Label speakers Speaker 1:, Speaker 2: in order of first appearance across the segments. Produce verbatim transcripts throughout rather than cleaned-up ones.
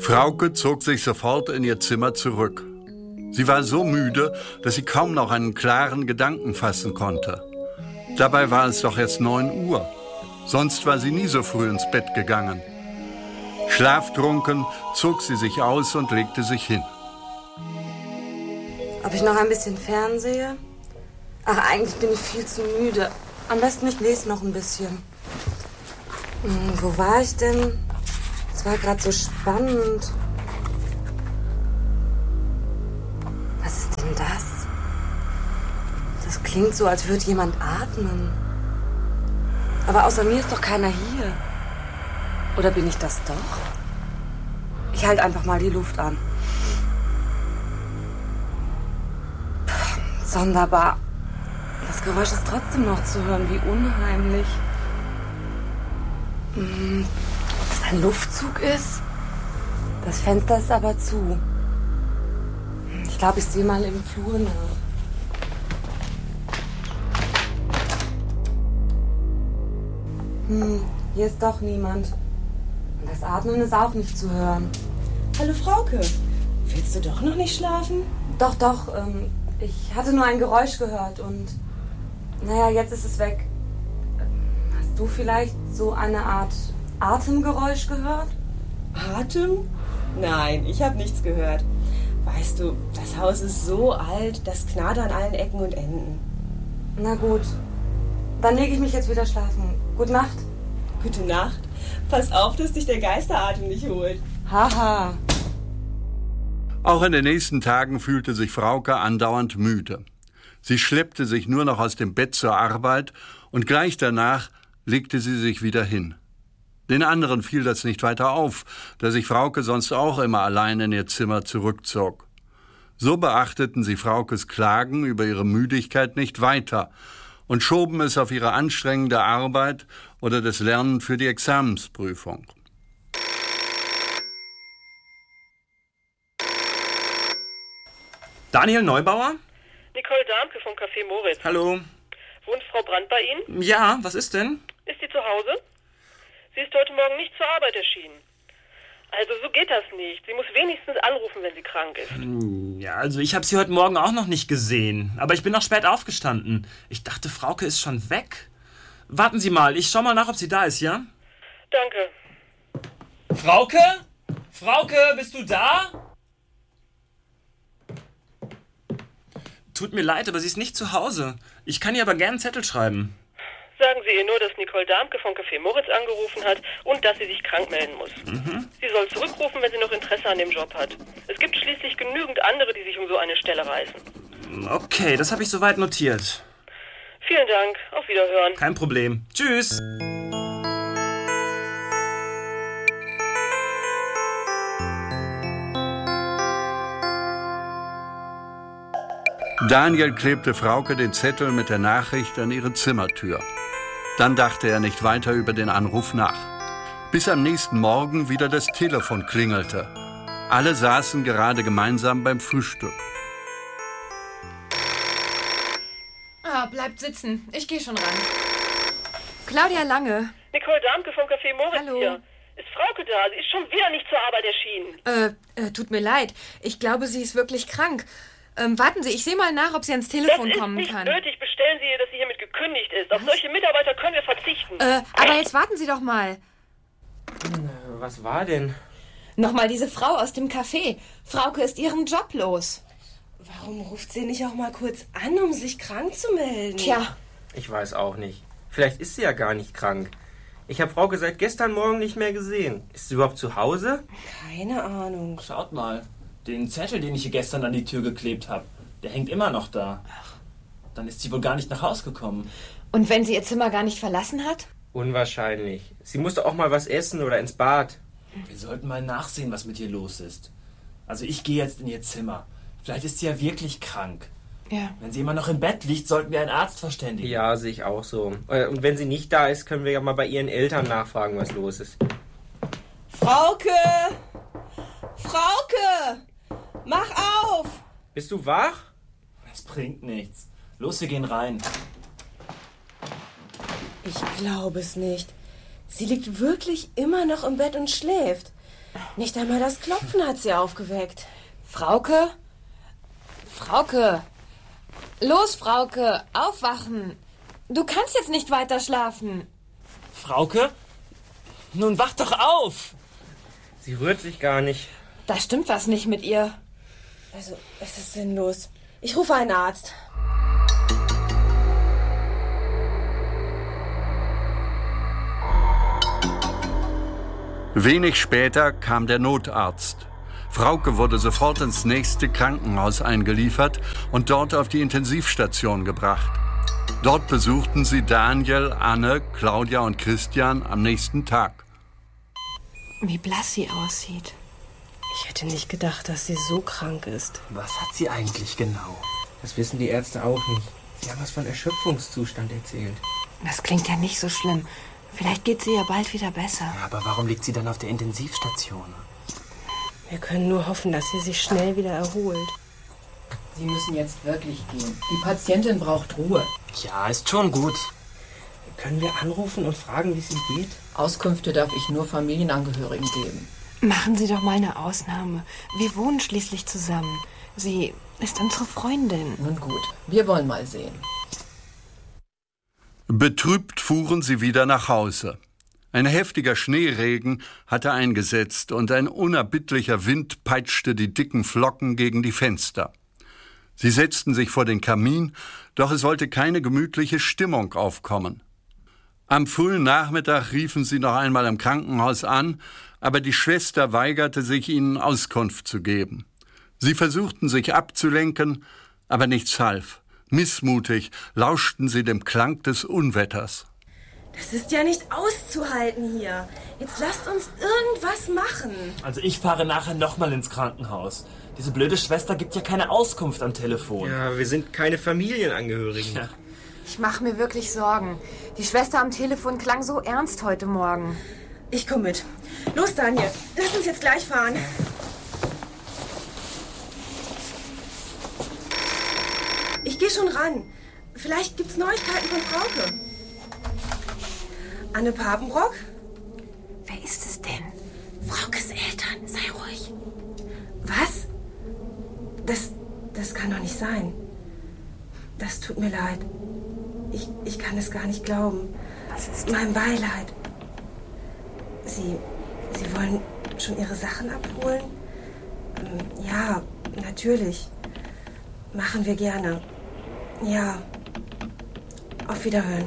Speaker 1: Frauke zog sich sofort in ihr Zimmer zurück. Sie war so müde, dass sie kaum noch einen klaren Gedanken fassen konnte. Dabei war es doch erst neun Uhr. Sonst war sie nie so früh ins Bett gegangen. Schlaftrunken zog sie sich aus und legte sich hin.
Speaker 2: Ob ich noch ein bisschen fernsehe? Ach, eigentlich bin ich viel zu müde. Am besten, ich lese noch ein bisschen. Hm, wo war ich denn? Es war gerade so spannend. Was ist denn das? Das klingt so, als würde jemand atmen. Aber außer mir ist doch keiner hier. Oder bin ich das doch? Ich halte einfach mal die Luft an. Puh, sonderbar. Das Geräusch ist trotzdem noch zu hören. Wie unheimlich. Hm, ob das ein Luftzug ist? Das Fenster ist aber zu. Ich glaube, ich sehe mal im Flur nach. Hm, hier ist doch niemand. Und das Atmen ist auch nicht zu hören.
Speaker 3: Hallo Frauke, willst du doch noch nicht schlafen?
Speaker 2: Doch, doch, ähm, ich hatte nur ein Geräusch gehört und naja, jetzt ist es weg. Hast du vielleicht so eine Art Atemgeräusch gehört?
Speaker 3: Atem? Nein, ich habe nichts gehört. Weißt du, das Haus ist so alt, das knarrt an allen Ecken und Enden.
Speaker 2: Na gut, dann lege ich mich jetzt wieder schlafen. Gute Nacht.
Speaker 3: Gute Nacht. Pass auf, dass dich der Geisteratem nicht holt.
Speaker 2: Haha.
Speaker 1: Auch in den nächsten Tagen fühlte sich Frauke andauernd müde. Sie schleppte sich nur noch aus dem Bett zur Arbeit und gleich danach legte sie sich wieder hin. Den anderen fiel das nicht weiter auf, da sich Frauke sonst auch immer allein in ihr Zimmer zurückzog. So beachteten sie Fraukes Klagen über ihre Müdigkeit nicht weiter und schoben es auf ihre anstrengende Arbeit oder das Lernen für die Examensprüfung.
Speaker 4: Daniel Neubauer?
Speaker 5: Nicole Darmke vom Café Moritz.
Speaker 4: Hallo.
Speaker 5: Wohnt Frau Brandt bei Ihnen?
Speaker 4: Ja, was ist denn?
Speaker 5: Ist sie zu Hause? Sie ist heute Morgen nicht zur Arbeit erschienen. Also so geht das nicht. Sie muss wenigstens anrufen, wenn sie krank ist.
Speaker 4: Ja, also ich habe sie heute Morgen auch noch nicht gesehen. Aber ich bin noch spät aufgestanden. Ich dachte, Frauke ist schon weg. Warten Sie mal, ich schau mal nach, ob sie da ist, ja?
Speaker 5: Danke.
Speaker 4: Frauke? Frauke, bist du da? Tut mir leid, aber sie ist nicht zu Hause. Ich kann ihr aber gerne einen Zettel schreiben.
Speaker 5: Sagen Sie ihr nur, dass Nicole Darmke vom Café Moritz angerufen hat und dass sie sich krank melden muss.
Speaker 4: Mhm.
Speaker 5: Sie soll zurückrufen, wenn sie noch Interesse an dem Job hat. Es gibt schließlich genügend andere, die sich um so eine Stelle reißen.
Speaker 4: Okay, das habe ich soweit notiert.
Speaker 5: Vielen Dank. Auf Wiederhören.
Speaker 4: Kein Problem. Tschüss.
Speaker 1: Daniel klebte Frauke den Zettel mit der Nachricht an ihre Zimmertür. Dann dachte er nicht weiter über den Anruf nach. Bis am nächsten Morgen wieder das Telefon klingelte. Alle saßen gerade gemeinsam beim Frühstück.
Speaker 6: Ah, bleibt sitzen. Ich gehe schon ran. Claudia Lange.
Speaker 5: Nicole Darmke vom Café Moritz
Speaker 6: Hallo.
Speaker 5: hier. Ist Frauke da? Sie ist schon wieder nicht zur Arbeit erschienen.
Speaker 6: Äh, äh, tut mir leid. Ich glaube, sie ist wirklich krank. Ähm, warten Sie, ich sehe mal nach, ob sie ans Telefon
Speaker 5: das
Speaker 6: kommen
Speaker 5: ist nicht
Speaker 6: kann.
Speaker 5: nötig. Bestellen Sie ihr, dass sie hiermit gekündigt ist. Auf solche Mitarbeiter können wir verzichten.
Speaker 6: Äh, aber jetzt warten Sie doch mal.
Speaker 4: Was war denn?
Speaker 6: Nochmal diese Frau aus dem Café. Frauke ist ihrem Job los.
Speaker 3: Warum ruft sie nicht auch mal kurz an, um sich krank zu melden?
Speaker 6: Tja.
Speaker 7: Ich weiß auch nicht. Vielleicht ist sie ja gar nicht krank. Ich habe Frauke seit gestern Morgen nicht mehr gesehen. Ist sie überhaupt zu Hause?
Speaker 3: Keine Ahnung.
Speaker 4: Schaut mal. Den Zettel, den ich hier gestern an die Tür geklebt habe, der hängt immer noch da. Ach. Dann ist sie wohl gar nicht nach Hause gekommen.
Speaker 6: Und wenn sie ihr Zimmer gar nicht verlassen hat?
Speaker 7: Unwahrscheinlich. Sie musste auch mal was essen oder ins Bad.
Speaker 4: Wir sollten mal nachsehen, was mit ihr los ist. Also ich gehe jetzt in ihr Zimmer. Vielleicht ist sie ja wirklich krank.
Speaker 6: Ja.
Speaker 4: Wenn sie immer noch im Bett liegt, sollten wir einen Arzt verständigen.
Speaker 7: Ja, sehe ich auch so. Und wenn sie nicht da ist, können wir ja mal bei ihren Eltern nachfragen, was los ist.
Speaker 3: Frauke! Frauke! Mach auf!
Speaker 7: Bist du wach?
Speaker 4: Das bringt nichts. Los, wir gehen rein.
Speaker 3: Ich glaube es nicht. Sie liegt wirklich immer noch im Bett und schläft. Nicht einmal das Klopfen hat sie aufgeweckt.
Speaker 6: Frauke? Frauke! Los, Frauke, aufwachen! Du kannst jetzt nicht weiter schlafen.
Speaker 4: Frauke? Nun wach doch auf!
Speaker 7: Sie rührt sich gar nicht.
Speaker 6: Da stimmt was nicht mit ihr.
Speaker 3: Also, es ist sinnlos. Ich rufe einen Arzt.
Speaker 1: Wenig später kam der Notarzt. Frauke wurde sofort ins nächste Krankenhaus eingeliefert und dort auf die Intensivstation gebracht. Dort besuchten sie Daniel, Anne, Claudia und Christian am nächsten Tag.
Speaker 6: Wie blass sie aussieht.
Speaker 3: Ich hätte nicht gedacht, dass sie so krank ist.
Speaker 4: Was hat sie eigentlich genau?
Speaker 7: Das wissen die Ärzte auch nicht. Sie haben was von Erschöpfungszustand erzählt.
Speaker 6: Das klingt ja nicht so schlimm. Vielleicht geht sie ja bald wieder besser.
Speaker 4: Ja, aber warum liegt sie dann auf der Intensivstation?
Speaker 3: Wir können nur hoffen, dass sie sich schnell wieder erholt.
Speaker 8: Sie müssen jetzt wirklich gehen. Die Patientin braucht Ruhe.
Speaker 4: Ja, ist schon gut.
Speaker 7: Können wir anrufen und fragen, wie es ihr geht?
Speaker 8: Auskünfte darf ich nur Familienangehörigen geben.
Speaker 6: Machen Sie doch mal eine Ausnahme. Wir wohnen schließlich zusammen. Sie ist unsere Freundin.
Speaker 8: Nun gut, wir wollen mal sehen.
Speaker 1: Betrübt fuhren sie wieder nach Hause. Ein heftiger Schneeregen hatte eingesetzt und ein unerbittlicher Wind peitschte die dicken Flocken gegen die Fenster. Sie setzten sich vor den Kamin, doch es wollte keine gemütliche Stimmung aufkommen. Am frühen Nachmittag riefen sie noch einmal im Krankenhaus an, aber die Schwester weigerte sich, ihnen Auskunft zu geben. Sie versuchten sich abzulenken, aber nichts half. Missmutig lauschten sie dem Klang des Unwetters.
Speaker 3: Das ist ja nicht auszuhalten hier. Jetzt lasst uns irgendwas machen.
Speaker 4: Also ich fahre nachher nochmal ins Krankenhaus. Diese blöde Schwester gibt ja keine Auskunft am Telefon.
Speaker 7: Ja, wir sind keine Familienangehörigen.
Speaker 4: Ja.
Speaker 6: Ich mache mir wirklich Sorgen. Die Schwester am Telefon klang so ernst heute Morgen.
Speaker 3: Ich komme mit. Los, Daniel. Lass uns jetzt gleich fahren. Ich gehe schon ran. Vielleicht gibt's Neuigkeiten von Frauke. Anne Papenbrock?
Speaker 6: Wer ist es denn?
Speaker 3: Fraukes Eltern, sei ruhig. Was? Das, das kann doch nicht sein. Das tut mir leid. Ich, ich kann es gar nicht glauben.
Speaker 6: Was ist
Speaker 3: Mein Beileid. Sie, Sie wollen schon Ihre Sachen abholen? Ähm, ja, natürlich. Machen wir gerne. Ja. Auf Wiederhören.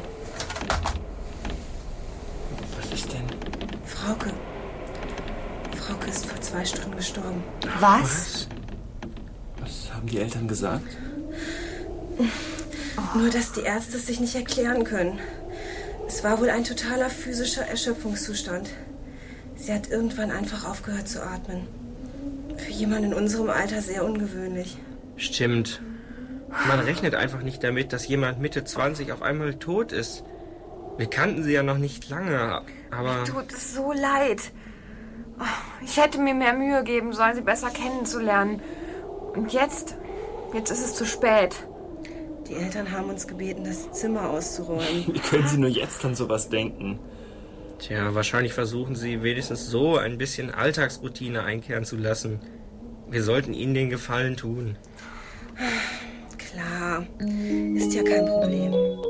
Speaker 4: Was ist denn?
Speaker 3: Frauke. Frauke ist vor zwei Stunden gestorben.
Speaker 6: Was?
Speaker 4: Was haben die Eltern gesagt?
Speaker 3: Nur, dass die Ärzte es sich nicht erklären können. Es war wohl ein totaler physischer Erschöpfungszustand. Sie hat irgendwann einfach aufgehört zu atmen. Für jemanden in unserem Alter sehr ungewöhnlich.
Speaker 7: Stimmt. Man rechnet einfach nicht damit, dass jemand Mitte zwanzig auf einmal tot ist. Wir kannten sie ja noch nicht lange, aber...
Speaker 6: Mir tut es so leid. Oh, ich hätte mir mehr Mühe geben sollen, sie besser kennenzulernen. Und jetzt, jetzt ist es zu spät.
Speaker 3: Die Eltern haben uns gebeten, das Zimmer auszuräumen.
Speaker 4: Wie können sie nur jetzt an sowas denken?
Speaker 7: Tja, wahrscheinlich versuchen sie wenigstens so ein bisschen Alltagsroutine einkehren zu lassen. Wir sollten ihnen den Gefallen tun.
Speaker 3: Klar, ist ja kein Problem.